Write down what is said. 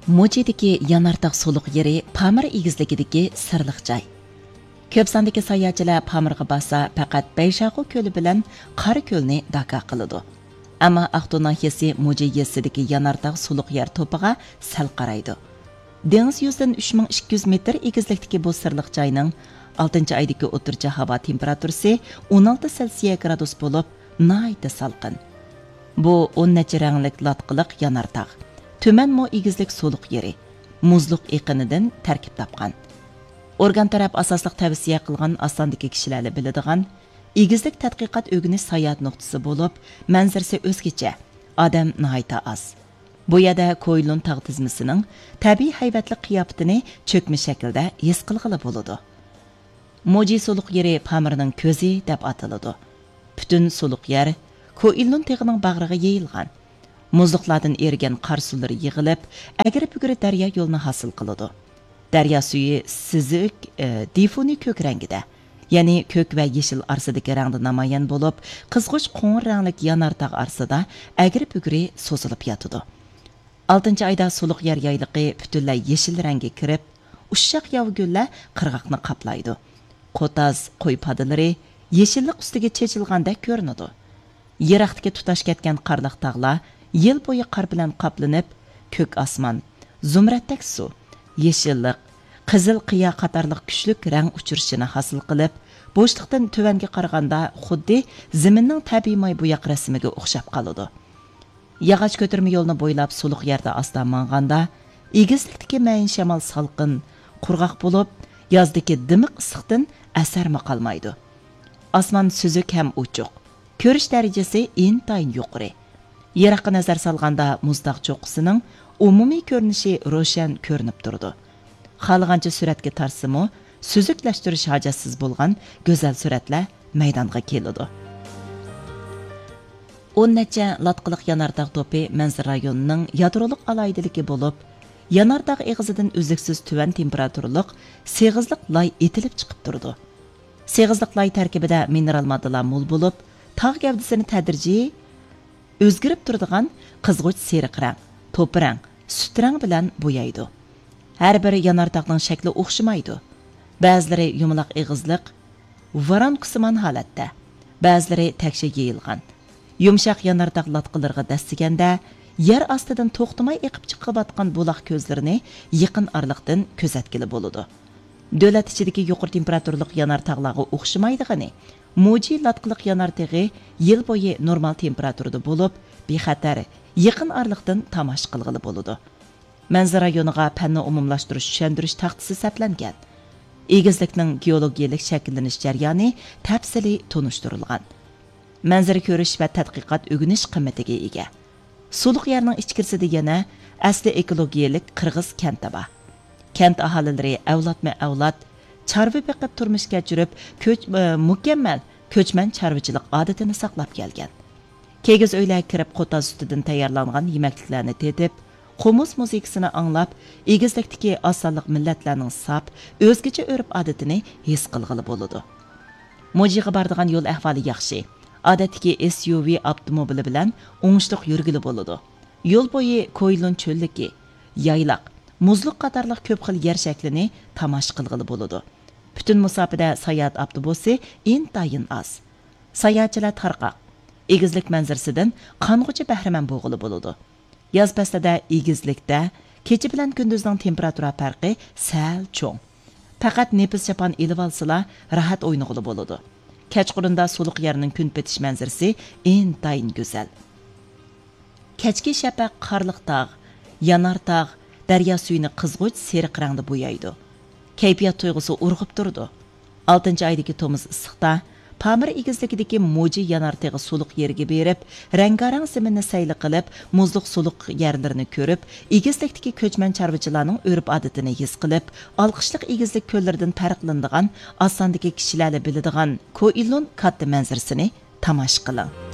Mojidagi Yanardaq suluq yeri Pamir egizligidagi sirliq joy. Ko'p sondagi sayohatchilar Pamirga borsa, faqat Bayshaqo ko'li bilan Qari ko'lni daka qiladi. Ammo Aqto'y nahiyasi Moji yesidagi Yanardaq suluq yer to'piga sal qaraydi. Dengiz yuzidan 3200 metr egizlikdagi bu sirliq joyning 6-oydagi o'rtacha havo temperaturasi 16 Selsiya gradus bo'lib, nihoyatda salqin. Bu 10 necha ranglik latqiliq Yanardaq. Төмәнмо игізлік солық ері, мұзлық еқінідің тәркіп тапқан. Орган тарап асаслық тәвісия қылған астандығы кішіләлі білідіған, игізлік тәтқиқат өгіні саят нұқтысы болып, мәнзірсі өзгече, адам нағайта аз. Бұяда Койлун тағы тізмісінің тәбей хайбәтлік қияпытыны чөкмі шәкілді ес қылғылы болуды. Moji солық ері Памирның көзі деп атылыды. Бүтін солық ер Койлун теғінің бағырығы ейілған. Muzluqlardan erigan qar suvlari yig'ilib, agri-bugri daryo yo'lini hosil qiladi. Daryo suvi sizik, difuni ko'k rangida, ya'ni ko'k va yeshil arsidagi rangda namoyon bo'lib, qizg'ish qo'ng'ir ranglik Yanardaq arsida agri-bugri so'zilib yotadi. 6-oyda suluq yer yayligi butunlay yeshil rangga kirib, ushshaq yovgullar qirg'oqni qaplaydi. Qotaz qo'y padalari yeshillik ustiga chechilgandek ko'rinadi. Yiroqdagi tutash ketgan qarliq tog'lar yil bo'yi qar bilan qoplanib, ko'k osmon, zumratdak suv, yeshillik, qizil qiya qatorliq kuchlik rang uchirishini hosil qilib, bo'shliqdan tuvanga qaraganda xuddi zaminning tabiiy moy bo'yoq rasmiga o'xshab qoladi. Yog'och ko'tirma yo'lni bo'ylab suluq yerda oston manganda, egizlikdagi mayin shamol salqin, qurg'oq bo'lib, yozdagi dimiq issiqdan asarmi qolmaydi. Osmon suzuk ham uchuq, ko'rish darajasi intayin yuqori. Yiroqqa nazar solganda muzdaq cho'qqisining umumiy ko'rinishi ro'shan ko'rinib turdi. Xohlagancha suratga tarsimi, suzuklashtirish hojatsiz bo'lgan go'zal suratlar maydonga keladi. 10 necha latqiliq Yanardaq to'pi manzil rayonining yadroliq aloydiligi bo'lib, Yanardaq eg'izidan uzluksiz tuvan temperaturaliq seg'izliq loy etilib chiqib turdi. Seg'izliq loy tarkibida mineral moddalar mo'l bo'lib, tog' gavdasini tadrijiy o'zgarib turadigan qizg'uch seriq rang, to'p rang, sut rang bilan bo'yaydi. Har bir Yanardaqning shakli o'xshamaydi. Ba'zilari yumaloq eg'izliq, varankusimon holatda, ba'zilari taksha yeyilgan. Yumshoq Yanardaq latqilariga dastiganda yer ostidan to'xtamay eqib chiqayotgan buloq ko'zlarini yaqin oraliqdan kuzatgili bo'ladi. Davlat ichidagi yuqori temperaturaliq Yanardaqlarga o'xshamaydigani Moji latqiliq Yanardag'i yil bo'yi normal temperaturada bo'lib, bexatar, yaqin oraliqdan tamash qilg'ili bo'ladi. Manzil rayoniga fanni umumlashtirish tushundirish taxtisi saplangan. Egizlikning geologiyalik shakllanish jarayoni tafsili tunishtirilgan. Manzara ko'rish va tadqiqot o'rganish qimmatiga ega. Suluq yerning ichkirisida yana asli ekologiyalik qirg'iz kenti bor. Kent aholilari avlodma-avlod chorva beqib turmush kechirib, mukammal ko'chman chorvachilik odatini saqlab kelgan. Kegiz uylarga kirib, qo'ta sutidan tayyorlangan yemakliklarni tetib, qo'muz muzikasini anglab, egizlikdagi osonliq millatlarning sap, o'zgacha o'rib odatini his qilg'ili bo'ladi. Mojiga boradigan yo'l ahvoli yaxshi. Odatdagi SUV avtomobili bilan o'ngishliq yurgili bo'ladi. Yo'l bo'yi Koylun cho'lligi, yaylaq, muzliq qatorliq ko'p xil yer shaklini tamash qilg'ili bo'ladi. Bütün musofada sayohat avtobusi intayin az. Sayohatchilar tarqoq. Egizlik manzarasidan qong'uchi bahramand bo'g'ili bo'ladi. Yoz faslida egizlikda kecha bilan kunduzning temperatura farqi sal cho'ng. Faqat nefis chapon elib olsalar rahat o'ynag'ili bo'ladi. Kechqurunda suluq yerning kun petish manzarasi intayin go'zal. Kechki shafaq qarliq tog', Yanardaq daryo suyini qizg'uch seriq rangda bo'yaydi. Kayfiyat tuyg'usi urg'ib turdi. 6-oydagi to'miz issiqda Pamir egizligidagi Moji Yanardag'i suluq yerga berib, rangarang zaminni sayli qilib, muzliq suluq yerlarini ko'rib, egizlikdagi ko'chman chorvachilarning o'rib odatini his qilib, olqishliq egizlik ko'llaridan farqlanadigan osondagi kishilarni biladigan Koylun katta manzarasini tamash qiling.